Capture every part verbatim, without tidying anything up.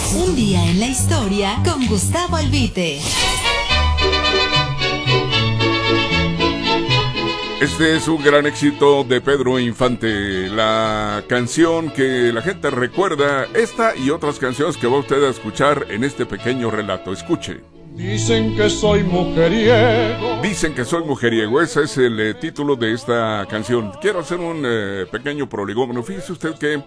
Un día en la historia con Gustavo Albite. Este es un gran éxito de Pedro Infante, la canción que la gente recuerda, esta y otras canciones que va usted a escuchar en este pequeño relato. Escuche. Dicen que soy mujeriego. Dicen que soy mujeriego, ese es el eh, título de esta canción. Quiero hacer un eh, pequeño prolegómeno. Fíjese usted que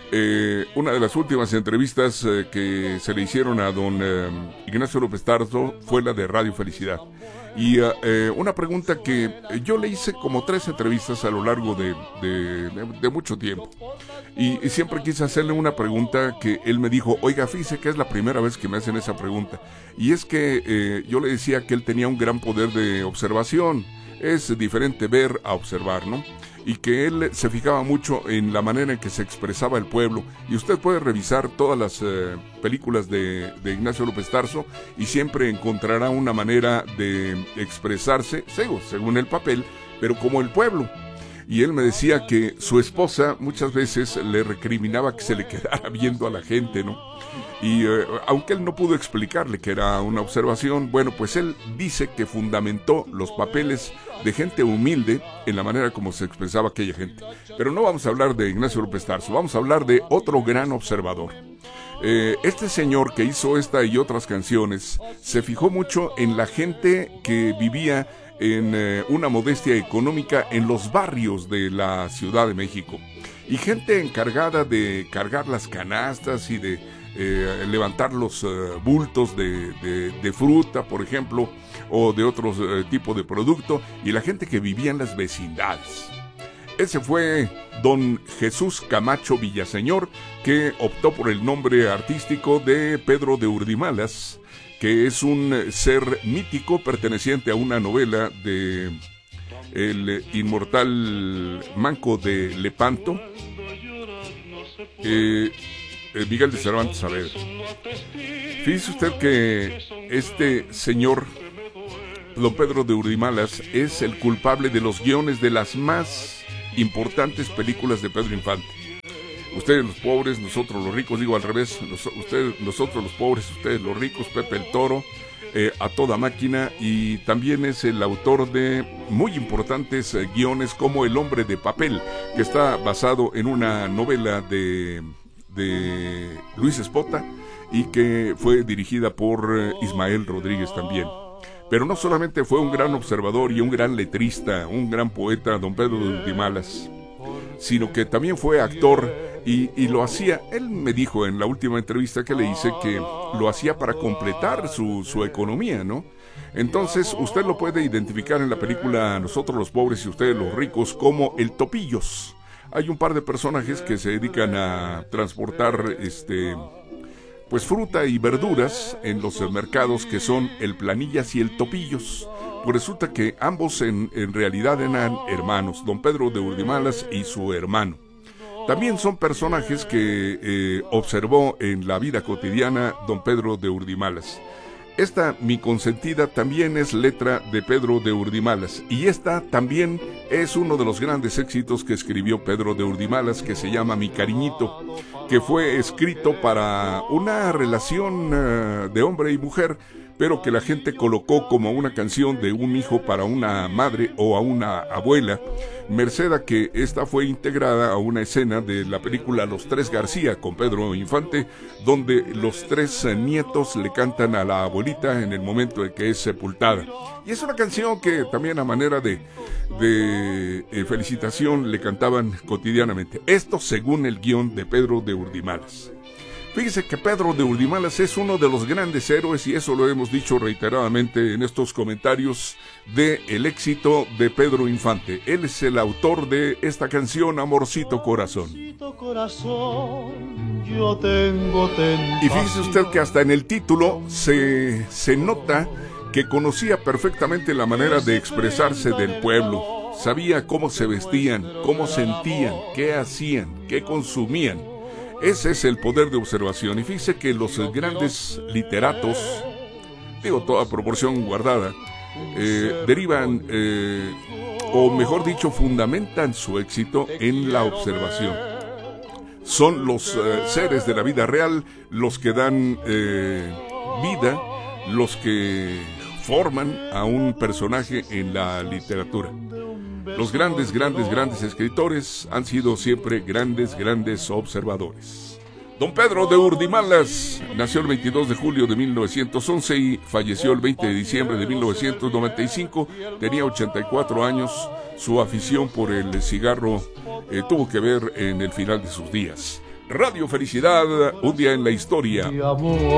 eh, una de las últimas entrevistas eh, que se le hicieron a don eh, Ignacio López Tarso fue la de Radio Felicidad. Y uh, eh, una pregunta que yo le hice como tres entrevistas a lo largo de, de, de, de mucho tiempo. Y, y siempre quise hacerle una pregunta que él me dijo, oiga, fíjese que es la primera vez que me hacen esa pregunta. Y es que eh, yo le decía que él tenía un gran poder de observación. Es diferente ver a observar, ¿no? Y que él se fijaba mucho en la manera en que se expresaba el pueblo. Y usted puede revisar todas las eh, películas de, de Ignacio López Tarso y siempre encontrará una manera de expresarse, según, según el papel, pero como el pueblo. Y él me decía que su esposa muchas veces le recriminaba que se le quedara viendo a la gente, ¿no? Y eh, aunque él no pudo explicarle que era una observación, bueno, pues él dice que fundamentó los papeles de gente humilde en la manera como se expresaba aquella gente. Pero no vamos a hablar de Ignacio López Tarso, vamos a hablar de otro gran observador. Eh, este señor que hizo esta y otras canciones se fijó mucho en la gente que vivía en eh, una modestia económica en los barrios de la Ciudad de México. Y gente encargada de cargar las canastas y de eh, levantar los eh, bultos de, de, de fruta, por ejemplo, o de otros eh, tipos de producto, y la gente que vivía en las vecindades. Ese fue don Jesús Camacho Villaseñor, que optó por el nombre artístico de Pedro de Urdimalas, que es un ser mítico perteneciente a una novela de el inmortal Manco de Lepanto, eh, eh, Miguel de Cervantes Saavedra. Fíjese usted que este señor, don Pedro de Urdimalas, es el culpable de los guiones de las más importantes películas de Pedro Infante. Ustedes los pobres, nosotros los ricos, digo al revés, los, ustedes, nosotros los pobres, ustedes los ricos, Pepe el Toro, eh, A Toda Máquina, y también es el autor de muy importantes eh, guiones como El Hombre de Papel, que está basado en una novela de, de Luis Espota y que fue dirigida por eh, Ismael Rodríguez también. Pero no solamente fue un gran observador y un gran letrista, un gran poeta, don Pedro de Urdimalas, sino que también fue actor y, y lo hacía, él me dijo en la última entrevista que le hice que lo hacía para completar su, su economía, ¿no? Entonces usted lo puede identificar en la película Nosotros los pobres y ustedes los ricos como el Topillos. Hay un par de personajes que se dedican a transportar este... pues fruta y verduras en los mercados, que son el Planillas y el Topillos. Pues resulta que ambos en, en realidad eran hermanos, don Pedro de Urdimalas y su hermano. También son personajes que eh, observó en la vida cotidiana don Pedro de Urdimalas. Esta, Mi Consentida, también es letra de Pedro de Urdimalas, y esta también es uno de los grandes éxitos que escribió Pedro de Urdimalas, que se llama Mi Cariñito, que fue escrito para una relación uh, de hombre y mujer, pero que la gente colocó como una canción de un hijo para una madre o a una abuela, merced a que esta fue integrada a una escena de la película Los Tres García con Pedro Infante, donde los tres nietos le cantan a la abuelita en el momento de que es sepultada. Y es una canción que también a manera de, de eh, felicitación le cantaban cotidianamente. Esto según el guión de Pedro de Urdimalas. Fíjese que Pedro de Urdimalas es uno de los grandes héroes, y eso lo hemos dicho reiteradamente en estos comentarios, de el éxito de Pedro Infante. Él es el autor de esta canción, Amorcito Corazón. Yo tengo tentación. Y fíjese usted que hasta en el título se, se nota que conocía perfectamente la manera de expresarse del pueblo. Sabía cómo se vestían, cómo sentían, qué hacían, qué consumían. Ese es el poder de observación. Y fíjese que los grandes literatos, digo toda proporción guardada, eh, derivan, eh, o mejor dicho, fundamentan su éxito en la observación. son los eh, seres de la vida real los que dan eh, vida, los que forman a un personaje en la literatura. Los grandes, grandes, grandes escritores han sido siempre grandes, grandes observadores. Don Pedro de Urdimalas nació el veintidós de julio de mil novecientos once y falleció el veinte de diciembre de mil novecientos noventa y cinco. Tenía ochenta y cuatro años. Su afición por el cigarro eh, tuvo que ver en el final de sus días. Radio Felicidad, un día en la historia.